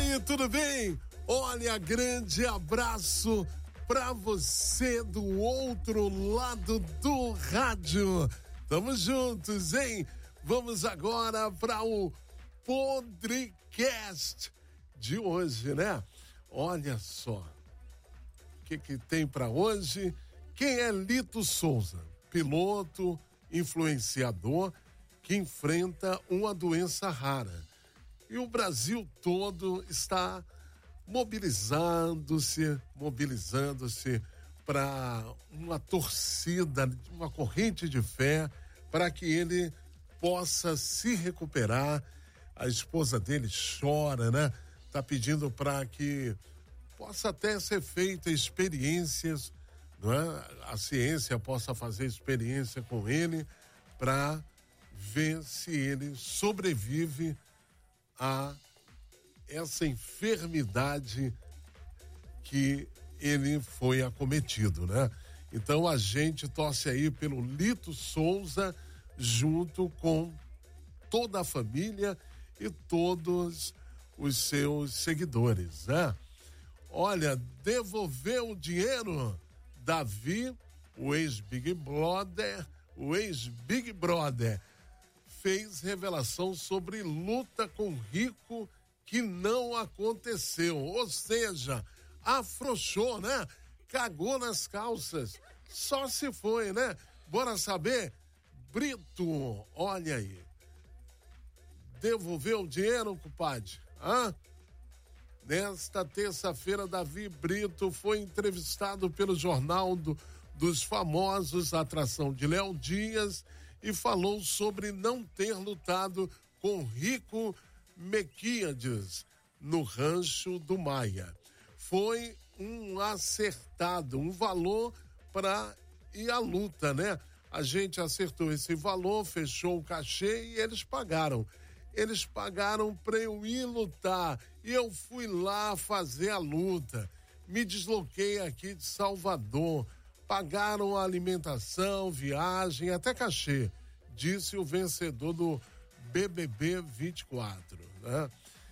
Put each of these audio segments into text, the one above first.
aí, tudo bem? Olha, grande abraço pra você do outro lado do rádio. Tamo juntos, hein? Vamos agora para o podcast de hoje, né? Olha só, o que tem para hoje? Quem é Lito Souza? Piloto, influenciador que enfrenta uma doença rara. E o Brasil todo está mobilizando-se para uma torcida, uma corrente de fé, para que ele possa se recuperar. A esposa dele chora, né? Tá pedindo para que possa até ser feita experiências, não é? A ciência possa fazer experiência com ele para ver se ele sobrevive a essa enfermidade que ele foi acometido, né? Então a gente torce aí pelo Lito Souza junto com toda a família e todos os seus seguidores, né? Olha, devolveu o dinheiro. Davi, o ex-Big Brother, fez revelação sobre luta com rico que não aconteceu, ou seja, afrouxou, né? Cagou nas calças, só se foi, né? Bora saber? Brito, olha aí, devolveu o dinheiro, compadre? Hã? Nesta terça-feira, Davi Brito foi entrevistado pelo Jornal dos Famosos, atração de Léo Dias, e falou sobre não ter lutado com Rico Mequíades no Rancho do Maia. Foi um acertado, um valor para ir à luta, né? A gente acertou esse valor, fechou o cachê e eles pagaram. Eles pagaram para eu ir lutar e eu fui lá fazer a luta. Me desloquei aqui de Salvador. Pagaram a alimentação, viagem, até cachê, disse o vencedor do BBB 24, né?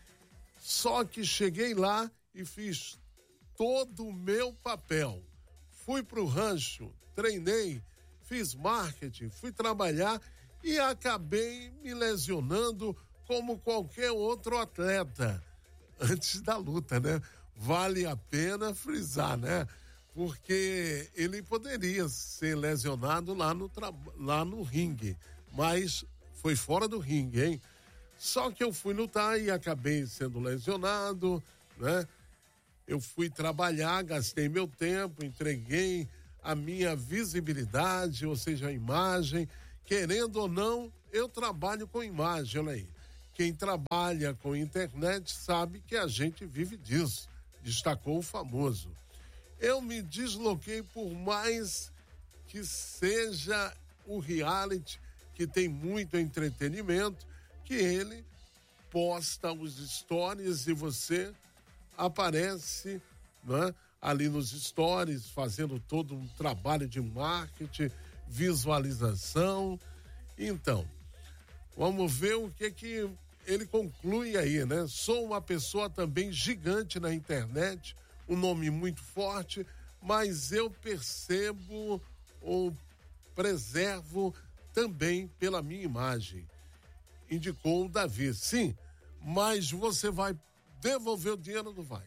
Só que cheguei lá e fiz todo o meu papel. Fui pro rancho, treinei, fiz marketing, fui trabalhar e acabei me lesionando como qualquer outro atleta antes da luta, né? Vale a pena frisar, né? Porque ele poderia ser lesionado lá no ringue, mas foi fora do ringue, hein? Só que eu fui lutar e acabei sendo lesionado, né? Eu fui trabalhar, gastei meu tempo, entreguei a minha visibilidade, ou seja, a imagem. Querendo ou não, eu trabalho com imagem, olha aí. Quem trabalha com internet sabe que a gente vive disso, destacou o famoso. Eu me desloquei, por mais que seja o reality, que tem muito entretenimento, que ele posta os stories e você aparece, né, ali nos stories, fazendo todo um trabalho de marketing, visualização. Então, vamos ver o que ele conclui aí, né? Sou uma pessoa também gigante na internet, um nome muito forte, mas eu percebo ou preservo também pela minha imagem, indicou o Davi. Sim, mas você vai devolver o dinheiro ou não vai?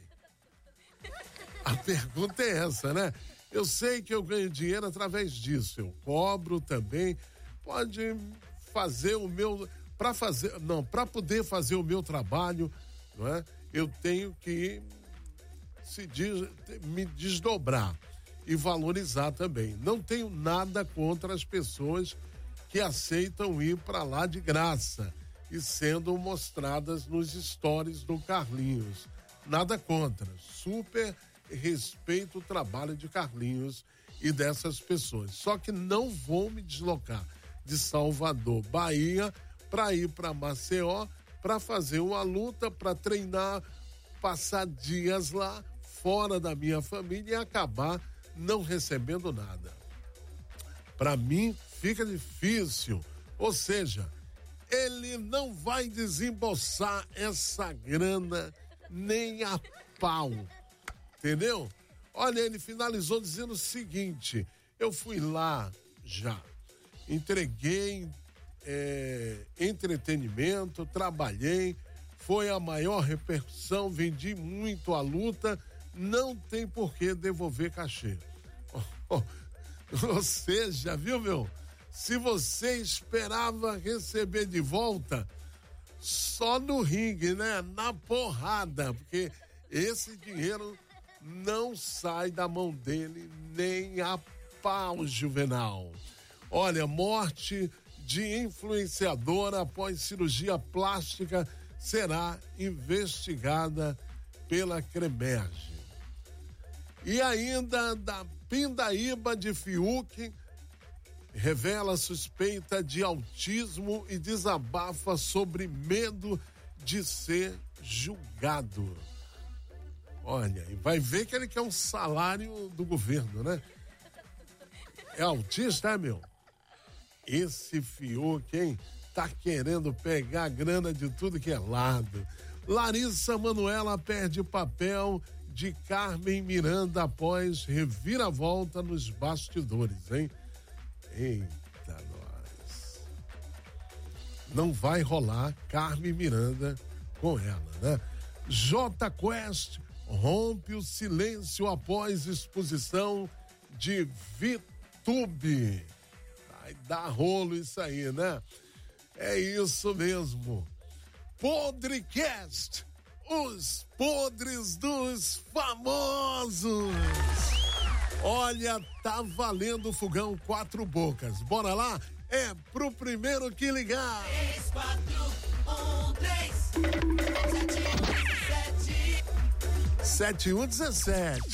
A pergunta é essa, né? Eu sei que eu ganho dinheiro através disso, eu cobro também, pode fazer o meu, para poder fazer o meu trabalho, não é? Eu tenho que me desdobrar e valorizar também. Não tenho nada contra as pessoas que aceitam ir para lá de graça e sendo mostradas nos stories do Carlinhos. Nada contra. Super respeito o trabalho de Carlinhos e dessas pessoas. Só que não vou me deslocar de Salvador, Bahia, para ir para Maceió, para fazer uma luta, para treinar, passar dias lá, fora da minha família e acabar não recebendo nada. Para mim, fica difícil. Ou seja, ele não vai desembolsar essa grana nem a pau. Entendeu? Olha, ele finalizou dizendo o seguinte: eu fui lá já, entreguei entretenimento, trabalhei, foi a maior repercussão, vendi muito a luta, não tem por que devolver cachê. Ou seja, viu, meu? Se você esperava receber de volta, só no ringue, né? Na porrada, porque esse dinheiro não sai da mão dele nem a pau, Juvenal. Olha, morte de influenciadora após cirurgia plástica será investigada pela Cremerge. E ainda da pindaíba de Fiuk, revela suspeita de autismo e desabafa sobre medo de ser julgado. Olha, e vai ver que ele quer um salário do governo, né? É autista, meu? Esse Fiuk, hein? Tá querendo pegar grana de tudo que é lado. Larissa Manoela perde papel de Carmen Miranda após reviravolta nos bastidores, hein? Eita, nós. Não vai rolar Carmen Miranda com ela, né? Jota Quest rompe o silêncio após exposição de VTube. Vai dar rolo isso aí, né? É isso mesmo. Podcast, os podres dos famosos. Olha, tá valendo o fogão 4 bocas. Bora lá? É pro primeiro que ligar. 3, 4, 1, 3, 7, 1, 17. 7117.